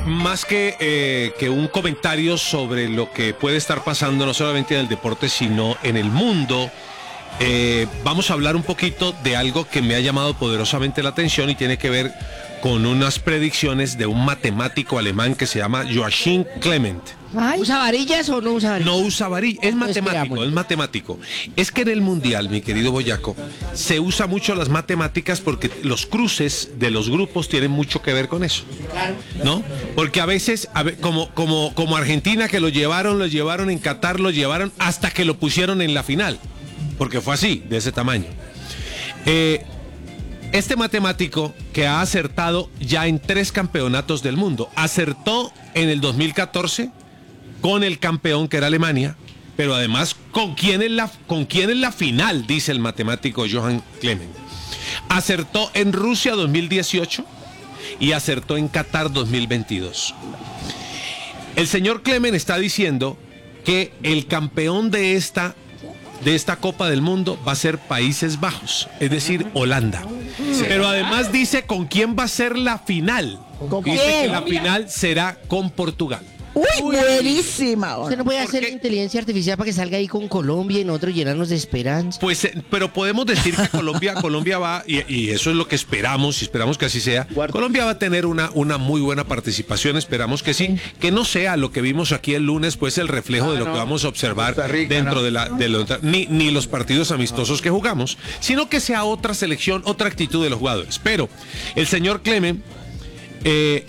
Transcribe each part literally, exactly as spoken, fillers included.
más que, eh, que un comentario sobre lo que puede estar pasando no solamente en el deporte, sino en el mundo, eh, vamos a hablar un poquito de algo que me ha llamado poderosamente la atención y tiene que ver con unas predicciones de un matemático alemán que se llama Joachim Clement. Ay. ¿Usa varillas o no usa varillas? No usa varillas, es matemático, es matemático. Es que en el Mundial, mi querido Boyaco, se usa mucho las matemáticas porque los cruces de los grupos tienen mucho que ver con eso, ¿no? Porque a veces, a ver, como, como, como Argentina, que lo llevaron, lo llevaron en Qatar, lo llevaron hasta que lo pusieron en la final, porque fue así, de ese tamaño. Eh... Este matemático que ha acertado ya en tres campeonatos del mundo, acertó en el dos mil catorce con el campeón que era Alemania, pero además con quién es la, con quién es la final, dice el matemático Joachim Clement. Acertó en Rusia dos mil dieciocho y acertó en Qatar dos mil veintidós. El señor Clement está diciendo que el campeón de esta de esta Copa del Mundo va a ser Países Bajos, es decir, Holanda. Sí. Pero además dice con quién va a ser la final. Dice que la final será con Portugal. Uy, buenísima. Usted no puede hacer inteligencia artificial para que salga ahí con Colombia y nosotros llenarnos de esperanza. Pues, eh, pero podemos decir que Colombia, Colombia va, y, y eso es lo que esperamos, y esperamos que así sea. Colombia va a tener una, una muy buena participación, esperamos que sí, que no sea lo que vimos aquí el lunes, pues el reflejo ah, de lo no. que vamos a observar Rica, dentro no. de la, de lo, ni, ni los partidos amistosos que jugamos, sino que sea otra selección, otra actitud de los jugadores. Pero el señor Clement eh,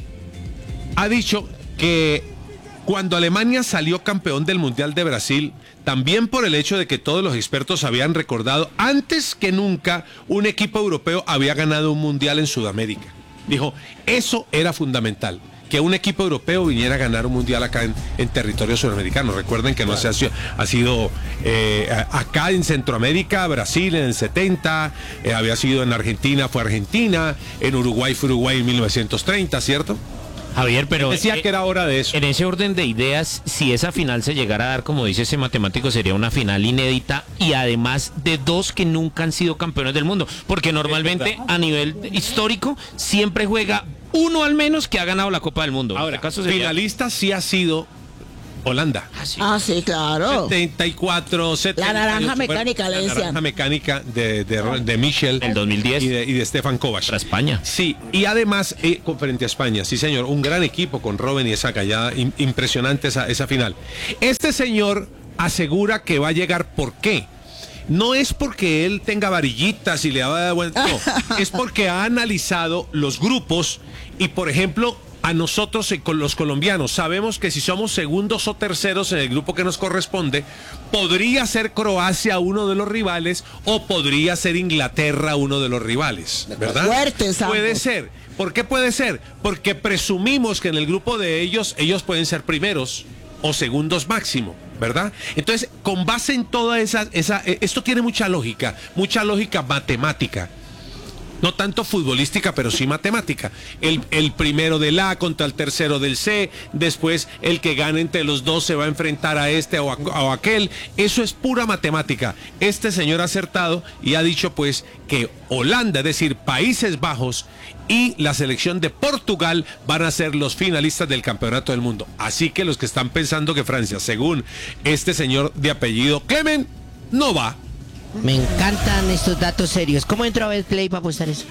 ha dicho que cuando Alemania salió campeón del Mundial de Brasil, también por el hecho de que todos los expertos habían recordado, antes que nunca, un equipo europeo había ganado un Mundial en Sudamérica. Dijo, eso era fundamental, que un equipo europeo viniera a ganar un Mundial acá en, en territorio sudamericano. Recuerden que no se ha, ha sido eh, acá en Centroamérica, Brasil en el setenta, eh, había sido en Argentina, fue Argentina, en Uruguay fue Uruguay en mil novecientos treinta, ¿cierto? Javier, pero decía que era hora de eso. En ese orden de ideas, si esa final se llegara a dar, como dice ese matemático, sería una final inédita y además de dos que nunca han sido campeones del mundo, porque normalmente a nivel histórico siempre juega uno al menos que ha ganado la Copa del Mundo. Ahora, caso sería... finalista sí ha sido Holanda. Ah, sí, ah, sí claro. setenta y cuatro, setenta. La naranja mecánica, le decían. La naranja mecánica de, de, de Michel. El dos mil diez. Y de, y de Stefan Kovac. Para España. Sí, y además, eh, frente a España, sí señor, un gran equipo con Robben y esa callada, in, impresionante esa, esa final. Este señor asegura que va a llegar, ¿por qué? No es porque él tenga varillitas y le va a dar buen... No, es porque ha analizado los grupos y, por ejemplo, a nosotros, con los colombianos, sabemos que si somos segundos o terceros en el grupo que nos corresponde, podría ser Croacia uno de los rivales o podría ser Inglaterra uno de los rivales, ¿verdad? Fuertes, puede ser. ¿Por qué puede ser? Porque presumimos que en el grupo de ellos, ellos pueden ser primeros o segundos máximo, ¿verdad? Entonces, con base en toda esa, esa, esto tiene mucha lógica, mucha lógica matemática. No tanto futbolística, pero sí matemática. El, el primero del A contra el tercero del C, después el que gane entre los dos se va a enfrentar a este o a, o a aquel. Eso es pura matemática. Este señor ha acertado y ha dicho pues que Holanda, es decir, Países Bajos y la selección de Portugal van a ser los finalistas del Campeonato del Mundo. Así que los que están pensando que Francia, según este señor de apellido Clement, no va. Me encantan estos datos serios. ¿Cómo entro a ver Play para apostar eso?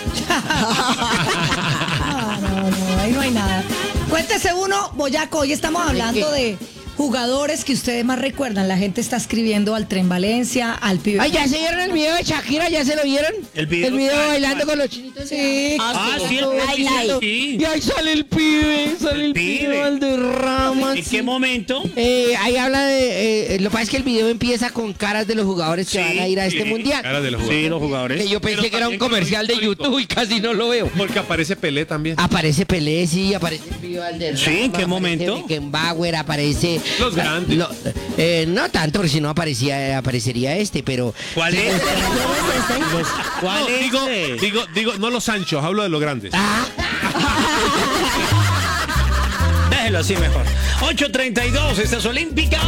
no, no, no, ahí no hay nada. Cuéntese uno, Boyaco, hoy estamos hablando de jugadores que ustedes más recuerdan. La gente está escribiendo al Tren Valencia, al pibe. Ay, ¿ya se vieron el video de Shakira? ¿Ya se lo vieron? El video, el video bailando con los chinitos. Sí. Ah, sí, el ay, ay. Sí. Y ahí sale el pibe, sale el, el pibe Valderrama. ¿En sí. qué momento? Eh, ahí habla de... Eh, lo que pasa es que el video empieza con caras de los jugadores que sí, van a ir a este sí, mundial. Caras de los jugadores. Sí, los jugadores. Que yo pensé Pero que era un comercial de YouTube y casi no lo veo. Porque aparece Pelé también. Aparece Pelé, sí, aparece el pibe Valderrama. Sí, ¿en qué momento? Beckenbauer, aparece... Los grandes. Lo, eh, no tanto, porque si no aparecía, aparecería este, pero... ¿Cuál es? ¿Cuál no, es? Digo, digo, digo, no los anchos, hablo de los grandes. Ah. Déjelo así mejor. ocho treinta y dos, estas Olímpicas.